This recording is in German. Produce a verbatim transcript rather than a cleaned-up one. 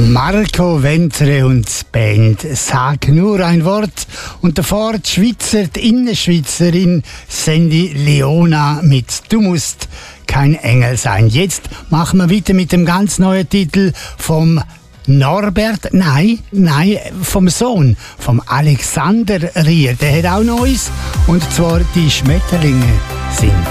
Marco Ventre und die Band «Sag nur ein Wort» und davor die Schweizer, die Innerschweizerin Sandy Leona mit «Du musst kein Engel sein». Jetzt machen wir weiter mit dem ganz neuen Titel vom Norbert, nein, nein, vom Sohn, vom Alexander Rier. Der hat auch Neues, und zwar «Die Schmetterlinge sind».